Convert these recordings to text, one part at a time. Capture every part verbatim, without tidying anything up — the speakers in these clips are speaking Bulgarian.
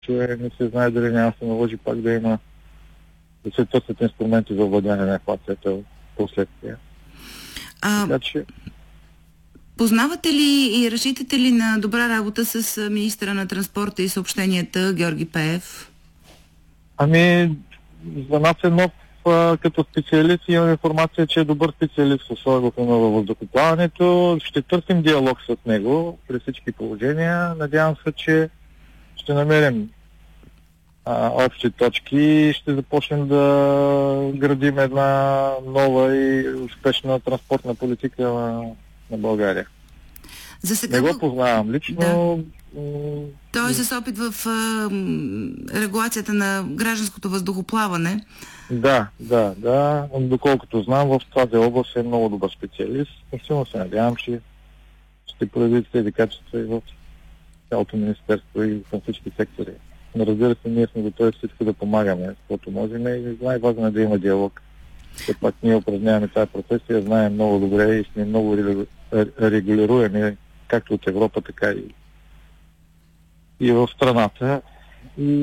че не се знае дали няма се наложи пак да има да се търсят инструменти за овладяване на инфлацията последствия. А... Така че... Познавате ли и разчитате ли на добра работа с министъра на транспорта и съобщенията Георги Пеев? Ами, за нас е нов а, като специалист. Имам информация, че е добър специалист в условията на въздухоплаването. Ще търсим диалог с него при всички положения. Надявам се, че ще намерим а, общи точки и ще започнем да градим една нова и успешна транспортна политика на, на България. За сега... Не го познавам лично. Да. Той е с опит в а, регулацията на гражданското въздухоплаване. Да, да, да. Доколкото знам, в тази област е много добър специалист. Силно се надявам, че ще прояви тези качества и в цялото министерство и към всички сектори. Но разбира се, ние сме готови всичко да помагаме, защото можем и най-важно е да има диалог. Все пак ние упражняваме тази професия, знаем много добре и сме много регулируеми, както от Европа, така и, и в страната. И,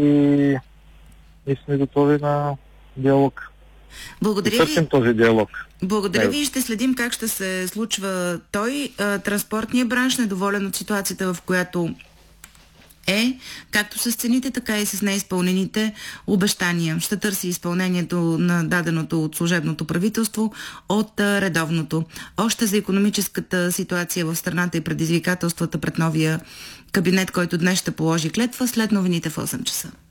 и сме готови на диалог. Благодаря ви. този диалог. Благодаря ви и ще следим как ще се случва той. Транспортният бранш недоволен от ситуацията, в която е, както с цените, така и с неизпълнените обещания. Ще търси изпълнението на даденото от служебното правителство от редовното. Още за икономическата ситуация в страната и предизвикателствата пред новия кабинет, който днес ще положи клетва след новините в осем часа.